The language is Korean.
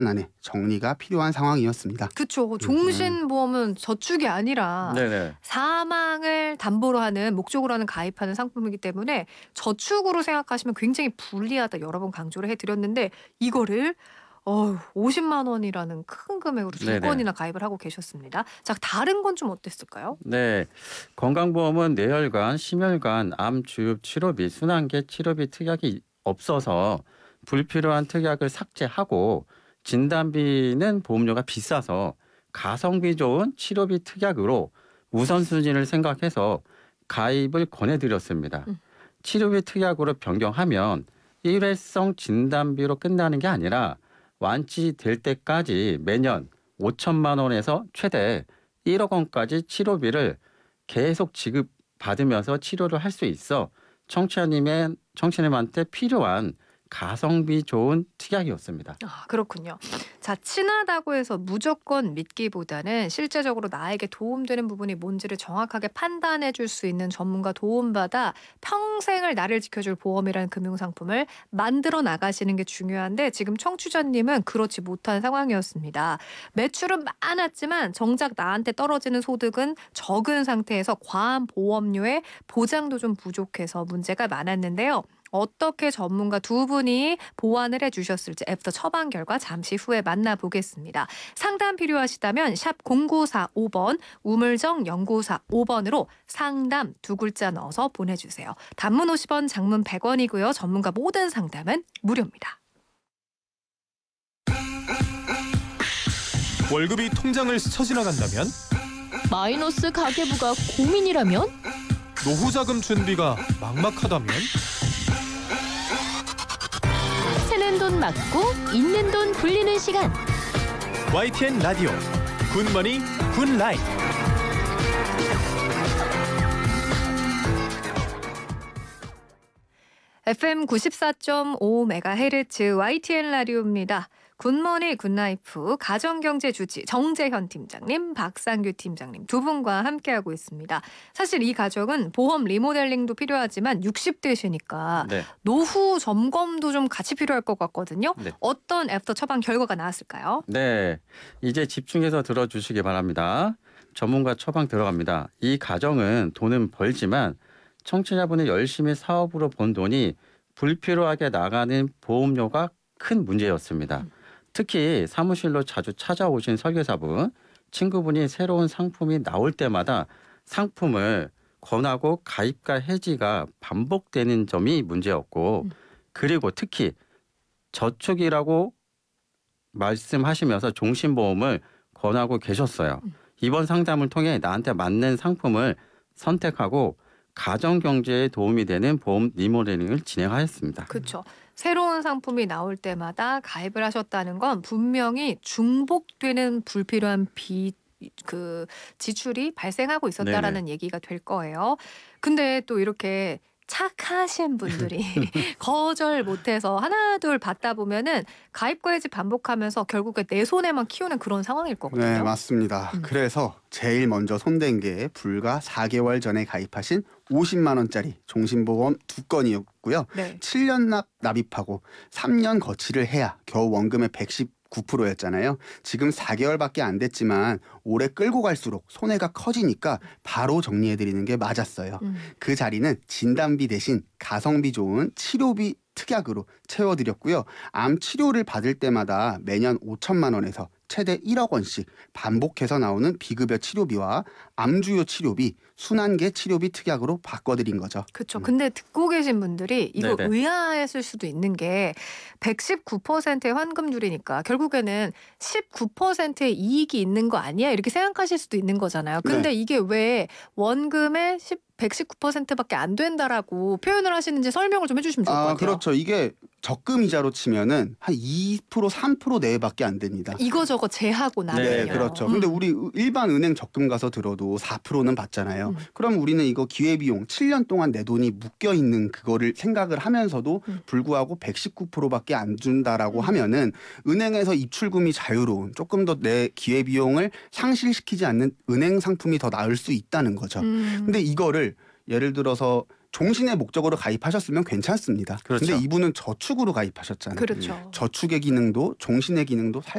안에 정리가 필요한 상황이었습니다. 그렇죠. 종신보험은 저축이 아니라 네네. 사망을 담보로 하는 목적으로 하는 가입하는 상품이기 때문에 저축으로 생각하시면 굉장히 불리하다 여러 번 강조를 해드렸는데 이거를 50만 원이라는 큰 금액으로 두 네네. 건이나 가입을 하고 계셨습니다. 자, 다른 건 좀 어땠을까요? 네. 건강보험은 뇌혈관, 심혈관, 암 주입 치료 비, 순환계 치료비 특약이 없어서 불필요한 특약을 삭제하고 진단비는 보험료가 비싸서 가성비 좋은 치료비 특약으로 우선순위를 생각해서 가입을 권해드렸습니다. 치료비 특약으로 변경하면 일회성 진단비로 끝나는 게 아니라 완치될 때까지 매년 5천만 원에서 최대 1억 원까지 치료비를 계속 지급받으면서 치료를 할 수 있어 청취자님한테 필요한 가성비 좋은 특약이었습니다. 아, 그렇군요. 자, 친하다고 해서 무조건 믿기보다는 실제적으로 나에게 도움되는 부분이 뭔지를 정확하게 판단해 줄 수 있는 전문가 도움받아 평생을 나를 지켜줄 보험이라는 금융상품을 만들어 나가시는 게 중요한데 지금 청취자님은 그렇지 못한 상황이었습니다. 매출은 많았지만 정작 나한테 떨어지는 소득은 적은 상태에서 과한 보험료에 보장도 좀 부족해서 문제가 많았는데요. 어떻게 전문가 두 분이 보완을 해주셨을지 애프터 처방 결과 잠시 후에 만나보겠습니다. 상담 필요하시다면 샵 0945번 우물정 0945번으로 상담 두 글자 넣어서 보내주세요. 단문 50원, 장문 100원이고요. 전문가 모든 상담은 무료입니다. 월급이 통장을 스쳐 지나간다면? 마이너스 가계부가 고민이라면? 노후자금 준비가 막막하다면? 새는 돈 맞고 있는 돈 불리는 시간. YTN 라디오 굿머니 굿라이프. FM 94.5MHz YTN 라디오입니다. 굿모닝 굿라이프 가정경제 주치 정재현 팀장님, 박상규 팀장님 두 분과 함께하고 있습니다. 사실 이 가정은 보험 리모델링도 필요하지만 60대시니까 네. 노후 점검도 좀 같이 필요할 것 같거든요. 네. 어떤 애프터 처방 결과가 나왔을까요? 네. 이제 집중해서 들어주시기 바랍니다. 전문가 처방 들어갑니다. 이 가정은 돈은 벌지만 청취자분이 열심히 사업으로 번 돈이 불필요하게 나가는 보험료가 큰 문제였습니다. 특히 사무실로 자주 찾아오신 설계사분, 친구분이 새로운 상품이 나올 때마다 상품을 권하고 가입과 해지가 반복되는 점이 문제였고 그리고 특히 저축이라고 말씀하시면서 종신보험을 권하고 계셨어요. 이번 상담을 통해 나한테 맞는 상품을 선택하고 가정경제에 도움이 되는 보험 리모델링을 진행하였습니다. 그렇죠. 새로운 상품이 나올 때마다 가입을 하셨다는 건 분명히 중복되는 불필요한 지출이 발생하고 있었다라는 얘기가 될 거예요. 근데 또 이렇게 착하신 분들이 거절 못해서 하나 둘 받다 보면은 가입과 해지 반복하면서 결국에 내 손에만 키우는 그런 상황일 거거든요. 네, 맞습니다. 그래서 제일 먼저 손댄 게 불과 4개월 전에 가입하신 50만 원짜리 종신보험 두 건이었고요. 네. 7년 납입하고 3년 거치를 해야 겨우 원금의 119%였잖아요. 지금 4개월밖에 안 됐지만 오래 끌고 갈수록 손해가 커지니까 바로 정리해드리는 게 맞았어요. 그 자리는 진단비 대신 가성비 좋은 치료비 특약으로 채워드렸고요. 암 치료를 받을 때마다 매년 5천만 원에서 최대 1억 원씩 반복해서 나오는 비급여 치료비와 암주요 치료비, 순환계 치료비 특약으로 바꿔드린 거죠. 그렇죠. 근데 듣고 계신 분들이 이거 네네. 의아했을 수도 있는 게 119%의 환급률이니까 결국에는 19%의 이익이 있는 거 아니야? 이렇게 생각하실 수도 있는 거잖아요. 근데 네. 이게 왜 원금의 119%밖에 안 된다라고 표현을 하시는지 설명을 좀 해주시면 좋을 것 같아요. 그렇죠. 이게 적금 이자로 치면은 한 2%, 3% 내외밖에 안 됩니다. 이거저거 제하고 나면요. 네, 그렇죠. 근데 우리 일반 은행 적금 가서 들어도 4%는 받잖아요. 그럼 우리는 이거 기회비용 7년 동안 내 돈이 묶여 있는 그거를 생각을 하면서도 불구하고 119%밖에 안 준다라고 하면은 은행에서 입출금이 자유로운 조금 더 내 기회비용을 상실시키지 않는 은행 상품이 더 나을 수 있다는 거죠. 근데 이거를 예를 들어서 종신의 목적으로 가입하셨으면 괜찮습니다. 그렇죠. 근데 이분은 저축으로 가입하셨잖아요. 그렇죠. 저축의 기능도 종신의 기능도